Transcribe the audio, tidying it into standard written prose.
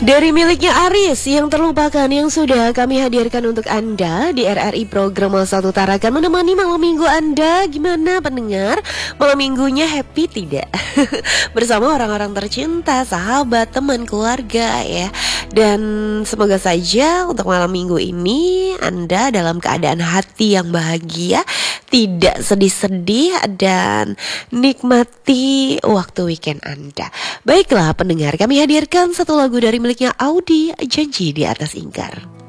Dari miliknya Aris yang terlupakan yang sudah kami hadirkan untuk Anda di RRI Program Satu Tarakan menemani malam minggu Anda. Gimana pendengar? Malam minggunya happy tidak? Bersama orang-orang tercinta, sahabat, teman, keluarga ya. Dan semoga saja untuk malam minggu ini Anda dalam keadaan hati yang bahagia, tidak sedih-sedih, dan nikmati waktu weekend Anda. Baiklah pendengar, kami hadirkan satu lagu dari miliknya Audi, Janji di Atas Ingkar.